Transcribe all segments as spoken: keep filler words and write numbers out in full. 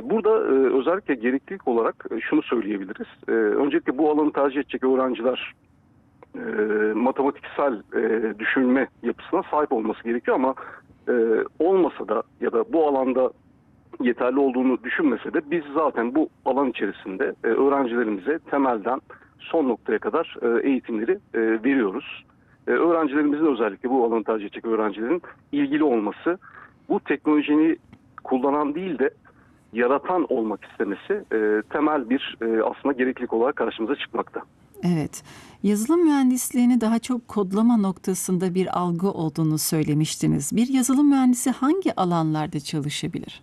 burada e, özellikle gereklilik olarak e, şunu söyleyebiliriz. E, öncelikle bu alanı tercih edecek öğrenciler e, matematiksel e, düşünme yapısına sahip olması gerekiyor ama e, olmasa da ya da bu alanda yeterli olduğunu düşünmese de biz zaten bu alan içerisinde e, öğrencilerimize temelden son noktaya kadar e, eğitimleri e, veriyoruz. E, öğrencilerimizin özellikle bu alanı tercih edecek öğrencilerin ilgili olması, bu teknolojiyi kullanan değil de yaratan olmak istemesi e, temel bir e, aslında gereklilik olarak karşımıza çıkmakta. Evet, yazılım mühendisliğini daha çok kodlama noktasında bir algı olduğunu söylemiştiniz. Bir yazılım mühendisi hangi alanlarda çalışabilir?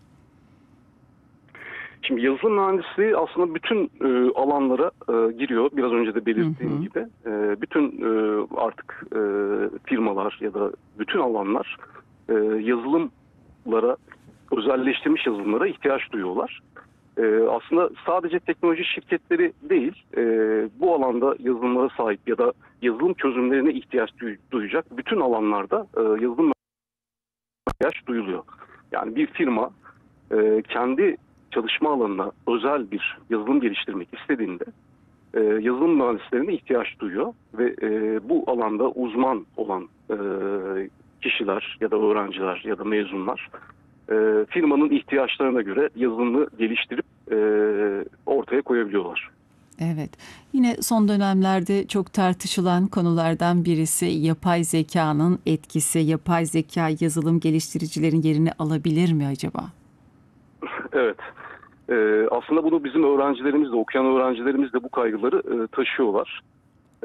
Şimdi yazılım mühendisliği aslında bütün e, alanlara e, giriyor. Biraz önce de belirttiğim Hı hı. gibi. E, bütün e, artık e, firmalar ya da bütün alanlar e, yazılımlara, özelleştirilmiş yazılımlara ihtiyaç duyuyorlar. E, aslında sadece teknoloji şirketleri değil, e, bu alanda yazılımlara sahip ya da yazılım çözümlerine ihtiyaç duy- duyacak bütün alanlarda e, yazılım ihtiyaç duyuluyor. Yani bir firma e, kendi çalışma alanına özel bir yazılım geliştirmek istediğinde e, yazılım mühendislerine ihtiyaç duyuyor ve e, bu alanda uzman olan e, kişiler ya da öğrenciler ya da mezunlar e, firmanın ihtiyaçlarına göre yazılımı geliştirip e, ortaya koyabiliyorlar. Evet, yine son dönemlerde çok tartışılan konulardan birisi yapay zekanın etkisi. Yapay zeka yazılım geliştiricilerin yerini alabilir mi acaba? Evet. E, aslında bunu bizim öğrencilerimiz de, okuyan öğrencilerimiz de bu kaygıları e, taşıyorlar. E,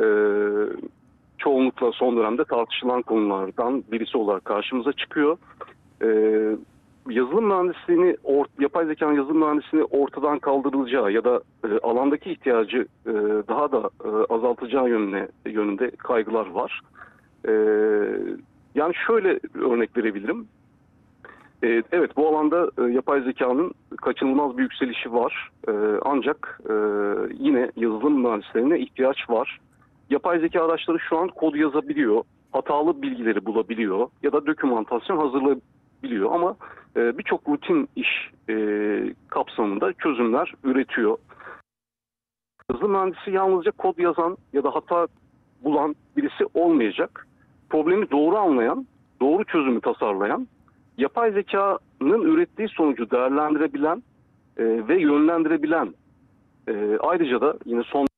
çoğunlukla son dönemde tartışılan konulardan birisi olarak karşımıza çıkıyor. Ee, yazılım mühendisliğini, or, yapay zekanın yazılım mühendisliğini ortadan kaldırılacağı ya da e, alandaki ihtiyacı e, daha da e, azaltacağı yönüne, yönünde kaygılar var. E, yani şöyle örnek verebilirim. E, evet, bu alanda e, yapay zekanın kaçınılmaz bir yükselişi var. E, ancak e, yine yazılım mühendislerine ihtiyaç var. Yapay zeka araçları şu an kod yazabiliyor, hatalı bilgileri bulabiliyor ya da dokümantasyon hazırlayabiliyor ama e, birçok rutin iş e, kapsamında çözümler üretiyor. Yazılım mühendisi yalnızca kod yazan ya da hata bulan birisi olmayacak. Problemi doğru anlayan, doğru çözümü tasarlayan, yapay zekanın ürettiği sonucu değerlendirebilen e, ve yönlendirebilen, e, ayrıca da yine son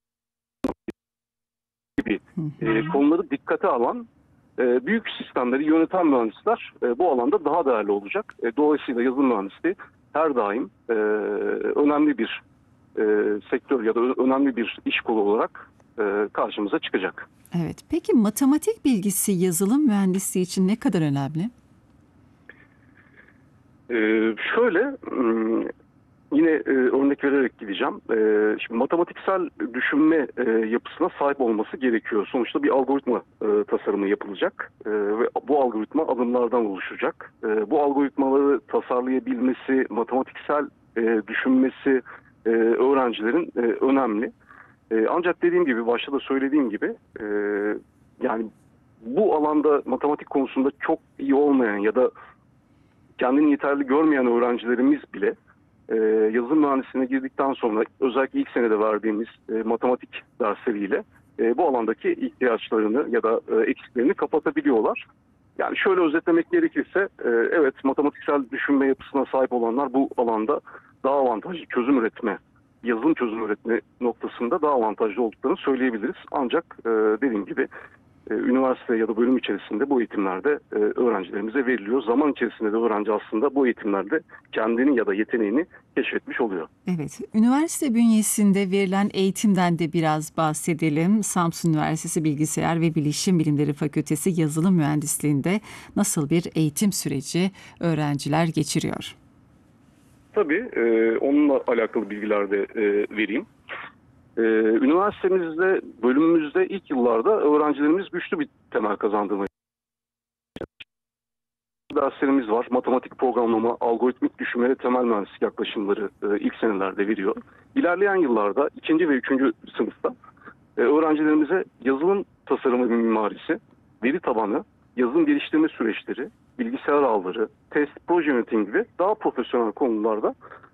gibi Hı e, hı. konuları dikkate alan e, büyük sistemleri yöneten mühendisler e, bu alanda daha değerli olacak. E, dolayısıyla yazılım mühendisliği her daim e, önemli bir e, sektör ya da önemli bir iş kolu olarak e, karşımıza çıkacak. Evet, peki matematik bilgisi yazılım mühendisliği için ne kadar önemli? E, şöyle m, Yine e, örnek vererek gideceğim. E, şimdi matematiksel düşünme e, yapısına sahip olması gerekiyor. Sonuçta bir algoritma e, tasarımı yapılacak e, ve bu algoritma adımlardan oluşacak. E, bu algoritmaları tasarlayabilmesi, matematiksel e, düşünmesi e, öğrencilerin e, önemli. E, ancak dediğim gibi, başta da söylediğim gibi, e, yani bu alanda matematik konusunda çok iyi olmayan ya da kendini yeterli görmeyen öğrencilerimiz bile e, yazılım mühendisliğine girdikten sonra özellikle ilk senede verdiğimiz e, matematik dersleriyle e, bu alandaki ihtiyaçlarını ya da e, eksiklerini kapatabiliyorlar. Yani şöyle özetlemek gerekirse, e, evet, matematiksel düşünme yapısına sahip olanlar bu alanda daha avantajlı çözüm üretme, yazılım çözüm üretme noktasında daha avantajlı olduklarını söyleyebiliriz. Ancak e, dediğim gibi e, üniversite ya da bölüm içerisinde bu eğitimlerde e, öğrencilerimize veriliyor. Zaman içerisinde de öğrenci aslında bu eğitimlerde kendini ya da yeteneğini keşfetmiş oluyor. Evet, üniversite bünyesinde verilen eğitimden de biraz bahsedelim. Samsun Üniversitesi Bilgisayar ve Bilişim Bilimleri Fakültesi Yazılım Mühendisliğinde nasıl bir eğitim süreci öğrenciler geçiriyor? Tabii e, onunla alakalı bilgiler de e, vereyim. E, üniversitemizde, bölümümüzde ilk yıllarda öğrencilerimiz güçlü bir temel kazandığını derslerimiz var. Matematik programlama, algoritmik düşünme ve temel mühendislik yaklaşımları e, ilk senelerde veriyor. İlerleyen yıllarda ikinci ve üçüncü sınıfta e, öğrencilerimize yazılım tasarımı ve mimarisi, veri tabanı, yazılım geliştirme süreçleri, bilgisayar ağları, test, proje yönetimi gibi daha profesyonel konularda